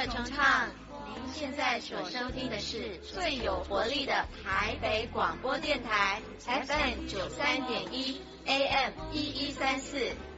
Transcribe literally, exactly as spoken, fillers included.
的重唱。您现在所收听的是最有活力的台北广播电台 F M 九三点一 A M 一一三四